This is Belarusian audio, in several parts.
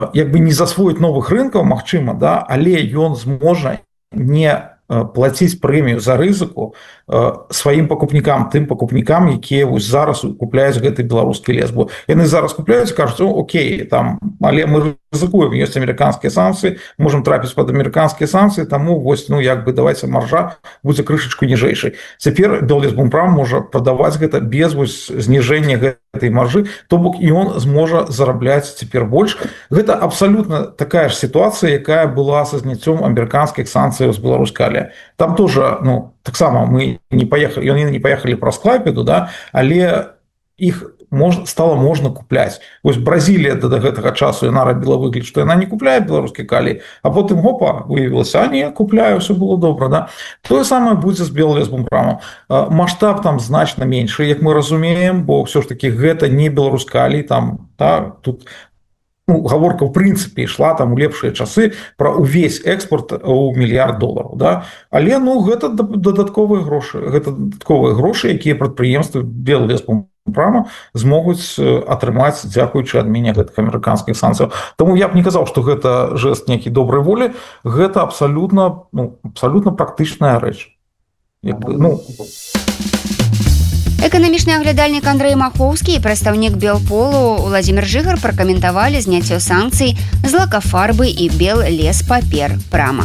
як бы не засвоіць новых рынкаў, магчыма, да, але ён зможа не плаціць прэмію за рызыку сваім пакупнікам, тым пакупнікам, якія вось зараз купляюць гэты беларускі лес. Бо яны зараз купляюць, кажуць, окей, там, але мы рызыкуем, ёсць амерыканскія санкцыі, можам трапіць пад амерыканскія санкцыі, таму вось, ну, як бы давайце маржа будзе крышачку ніжэйшай. Цяпер Беллесбумпрам можа прадаваць гэта без вось зніжэння гэтай маржы, то бок ён зможа зарабляць цяпер больш. Гэта абсалютна такая ж сітуацыя, якая была са зняццём амерыканскіх санкцыяў з беларускай. Там тоже, ну, таксама мы не поехали, яны не поехали праз Клайпеду, да, але іх стала можна купляць. Вось Бразілія да гэтага часу яна рабіла выгляд, што яна не купляе беларускі калій, а потым гопа, выявілася, а не, купляю, все было добра, да. Тое самае будзе з Беллесбумпрамам. Маштаб там значна меншы, як мы разумеем, бо ўсё ж таки гэта не беларускі калій, там, да, тут гаворка ў прынцыпе ішла там у лепшыя часы пра ўвесь экспорт у $1 мільярд, да? Але ну гэта дадатковыя грошы, якія прадпрыемствы Беллесбумпрама змогуць атрымаць дзякуючы адмене гэтых амерыканскіх санкцыяў. Таму я б не казаў, што гэта жэст нейкай добрай волі, гэта абсалютна, ну, абсалютна практычная рэч. Эканамічны аглядальнік Андрэй Махоўскі і прадстаўнік Белполу Уладзімір Жыгар пракаментавалі зняццё санкцый з лакафарбы і Беллеспапер прама.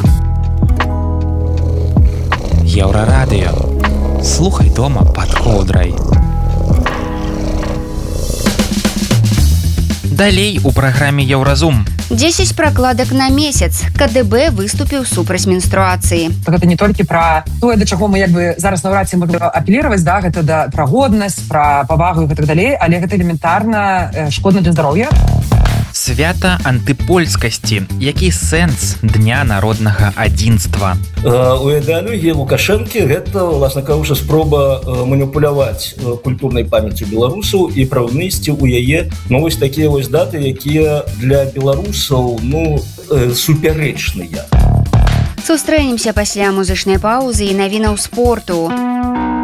Еўрарадыё. Слухай дома пад коўдрай. Далей у праграме Еўразум. 10 пракладак на месяц. КДБ выступіў супраць менструацыі. Гэта не толькі пра тое, да чаго мы як бы зараз наўрад ці можам апелироваць, да, гэта пра годнасць, пра павагу і гэтак далей, але гэта элементарна шкодна для здароўя. Свята антыпольскасці. Які сэнс Дня народнага адзінства? У ідэалогіі Лукашэнкі гэта, власна кажучы, спроба маніпуляваць культурнай памяццю беларусаў і праўнесці ў яе, ну, вось такія вось даты, якія для беларусаў, ну, супярэчныя. Сустрэнемся пасля музычнай паўзы і навінаў спорту.